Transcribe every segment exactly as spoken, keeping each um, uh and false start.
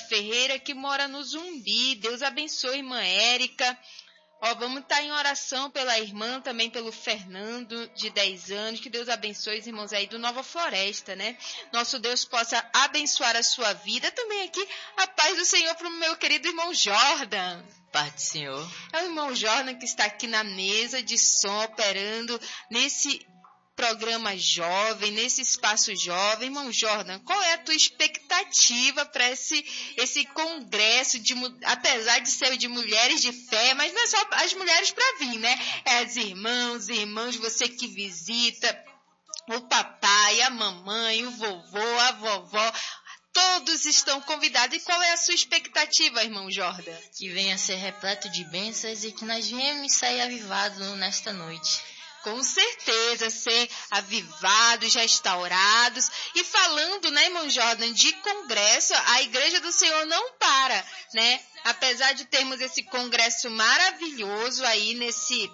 Ferreira, que mora no Zumbi. Deus abençoe, irmã Érica. Ó, vamos estar em oração pela irmã, também pelo Fernando, de dez anos. Que Deus abençoe os irmãos aí do Nova Floresta, né? Nosso Deus possa abençoar a sua vida. Também aqui, a paz do Senhor para o meu querido irmão Jordan. Paz do Senhor. É o irmão Jordan que está aqui na mesa de som, operando nesse programa jovem, nesse espaço jovem. Irmão Jordan, qual é a tua expectativa para esse, esse congresso, de, apesar de ser de mulheres de fé, mas não é só as mulheres para vir, né? É as irmãs, irmãos, você que visita, o papai, a mamãe, o vovô, a vovó, todos estão convidados. E qual é a sua expectativa, irmão Jordan? Que venha a ser repleto de bênçãos e que nós venhamos sair avivados nesta noite. Com certeza, ser avivados, restaurados. E falando, né, irmão Jordan, de congresso, a Igreja do Senhor não para, né? Apesar de termos esse congresso maravilhoso aí nesse,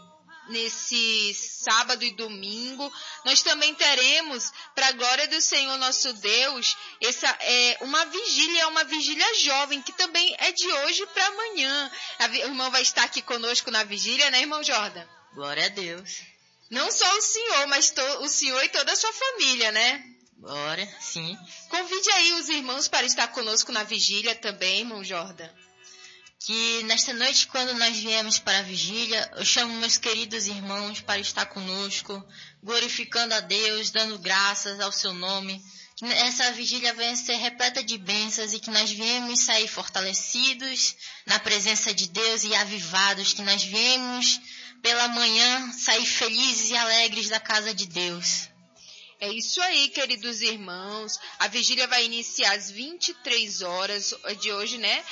nesse sábado e domingo, nós também teremos, para a glória do Senhor nosso Deus, essa, é, uma vigília, uma vigília jovem, que também é de hoje para amanhã. O irmão vai estar aqui conosco na vigília, né, irmão Jordan? Glória a Deus. Não só o senhor, mas to, o senhor e toda a sua família, né? Glória, sim. Convide aí os irmãos para estar conosco na vigília também, irmão Jordan. Que nesta noite, quando nós viemos para a vigília, eu chamo meus queridos irmãos para estar conosco, glorificando a Deus, dando graças ao seu nome. Que essa vigília venha ser repleta de bênçãos e que nós viemos sair fortalecidos na presença de Deus e avivados, que nós viemos pela manhã sair felizes e alegres da casa de Deus. É isso aí, queridos irmãos. A vigília vai iniciar às vinte e três horas de hoje, né?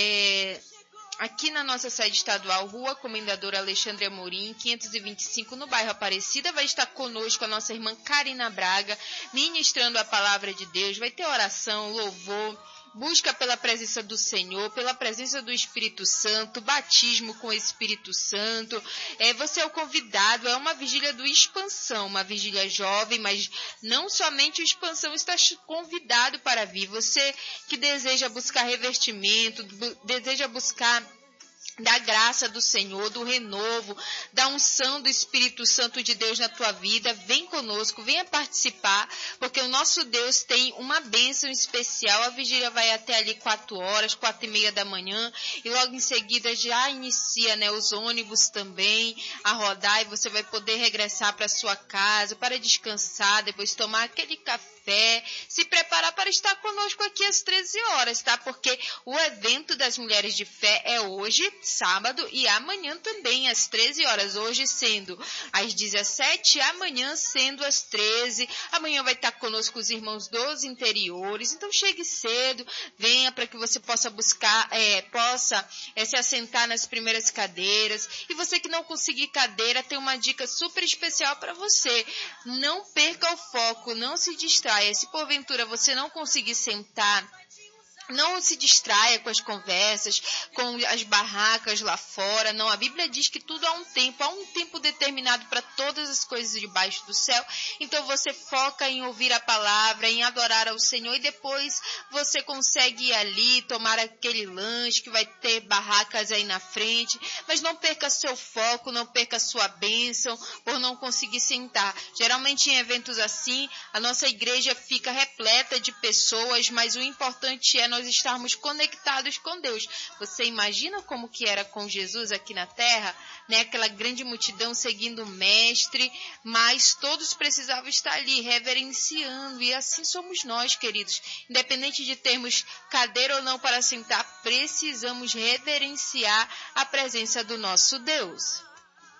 É, aqui na nossa sede estadual, Rua Comendador Alexandre Amorim, quinhentos e vinte e cinco, no bairro Aparecida. Vai estar conosco a nossa irmã Karina Braga, ministrando a palavra de Deus. Vai ter oração, louvor, busca pela presença do Senhor, pela presença do Espírito Santo, batismo com o Espírito Santo. É, você é o convidado, é uma vigília do Expansão, uma vigília jovem, mas não somente o Expansão está convidado para vir. Você que deseja buscar revestimento, bu- deseja buscar da graça do Senhor, do renovo, da unção do Espírito Santo de Deus na tua vida, vem conosco, venha participar, porque o nosso Deus tem uma bênção especial. A vigília vai até ali quatro horas, quatro e meia da manhã, e logo em seguida já inicia, né, os ônibus também a rodar, e você vai poder regressar para sua casa, para descansar, depois tomar aquele café, se preparar para estar conosco aqui às treze horas, tá? Porque o evento das Mulheres de Fé é hoje, sábado, e amanhã também às treze horas, hoje sendo às dezessete, amanhã sendo às treze. Amanhã vai estar conosco os irmãos dos interiores, então chegue cedo, venha para que você possa buscar, é, possa é, se assentar nas primeiras cadeiras. E você que não conseguir cadeira, tem uma dica super especial para você: não perca o foco, não se distraia. Se porventura você não conseguir sentar, não se distraia com as conversas, com as barracas lá fora. Não, a Bíblia diz que tudo há um tempo, há um tempo determinado para todas as coisas debaixo do céu. Então você foca em ouvir a palavra, em adorar ao Senhor, e depois você consegue ir ali, tomar aquele lanche que vai ter barracas aí na frente. Mas não perca seu foco, não perca sua bênção por não conseguir sentar. Geralmente em eventos assim, a nossa igreja fica repleta de pessoas, mas o importante é nós estarmos conectados com Deus. Você imagina como que era com Jesus aqui na terra, né? Aquela grande multidão seguindo o mestre, mas todos precisavam estar ali reverenciando, e assim somos nós, queridos. Independente de termos cadeira ou não para sentar, precisamos reverenciar a presença do nosso Deus.